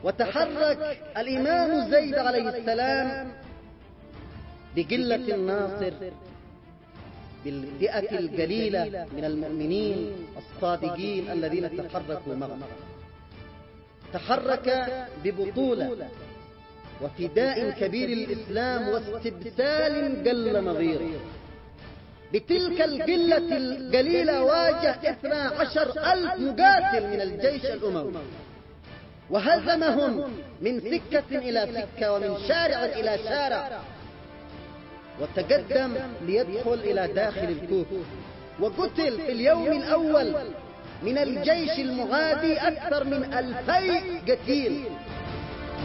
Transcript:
وتحرك الإمام زيد عليه السلام بقلة الناصر، بالفئة القليلة من المؤمنين الصادقين الذين تحركوا معه. تحرك ببطولة وفداء كبير للإسلام واستبسال قل نظيره. بتلك القلة القليلة واجه 12,000 مقاتل من الجيش الأموي، وهزمهم من سكة إلى سكة ومن شارع إلى شارع، وتقدم ليدخل إلى داخل الكوفة، وقتل في اليوم الأول من الجيش المعادي أكثر من 2000 قتيل.